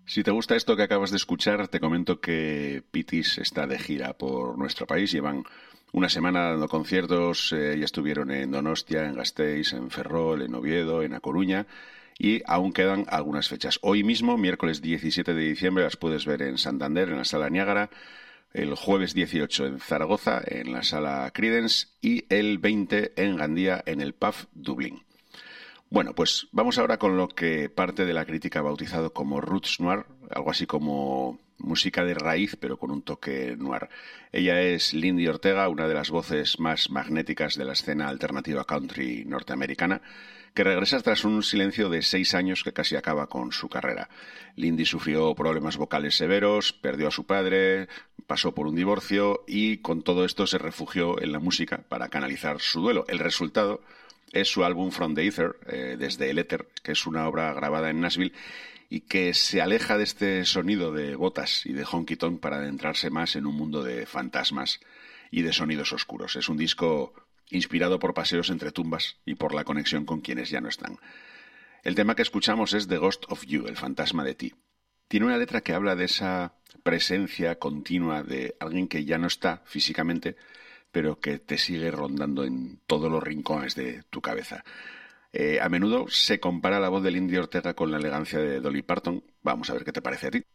Si te gusta esto que acabas de escuchar, te comento que Pitis está de gira por nuestro país. Llevan una semana dando conciertos, ya estuvieron en Donostia, en Gasteiz, en Ferrol, en Oviedo, en A Coruña y aún quedan algunas fechas. Hoy mismo, miércoles 17 de diciembre, las puedes ver en Santander, en la Sala Niágara, el jueves 18 en Zaragoza, en la Sala Credence y el 20 en Gandía, en el Pub Dublín. Bueno, pues vamos ahora con lo que parte de la crítica ha bautizado como roots noir, algo así como música de raíz, pero con un toque noir. Ella es Lynndie Ortega, una de las voces más magnéticas de la escena alternativa country norteamericana, que regresa tras un silencio de 6 años que casi acaba con su carrera. Lynndie sufrió problemas vocales severos, perdió a su padre, pasó por un divorcio y con todo esto se refugió en la música para canalizar su duelo. El resultado es su álbum From the Ether, desde el éter, que es una obra grabada en Nashville y que se aleja de este sonido de botas y de honky tonk para adentrarse más en un mundo de fantasmas y de sonidos oscuros. Es un disco inspirado por paseos entre tumbas y por la conexión con quienes ya no están. El tema que escuchamos es The Ghost of You, el fantasma de ti. Tiene una letra que habla de esa presencia continua de alguien que ya no está físicamente, pero que te sigue rondando en todos los rincones de tu cabeza. A menudo se compara la voz de Lynndie Ortega con la elegancia de Dolly Parton. Vamos a ver qué te parece a ti.